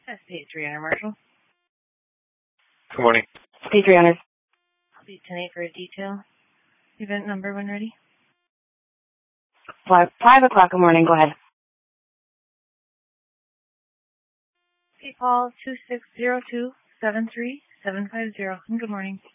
That's the 300 Marshall. Good morning. State 300. I'll be 10-8 for a detail. Event number when ready. 5 o'clock in the morning. Go ahead. Call 2602-73750. Good morning.